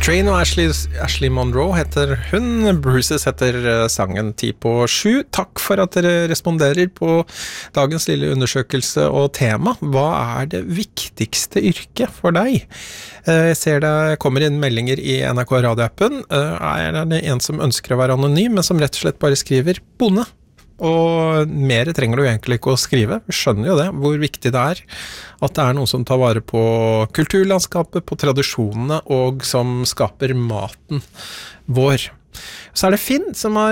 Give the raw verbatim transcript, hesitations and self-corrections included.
Train og Ashley, Ashley Monroe heter hun, Bruises heter sangen ti på sju. Takk for at dere responderer på dagens lille undersøkelse og tema. Hva er det viktigste yrket for deg? Jeg ser det kommer inn meldinger i N R K radioappen. Er det en som ønsker å være anonym, men som rett og slett bare skriver bonde? Og mer trenger du egentlig ikke å skrive. Vi skjønner jo det, hvor viktig det er at det er noen som tar vare på kulturlandskapet, på tradisjonene, og som skaper maten vår. Så er det Finn som har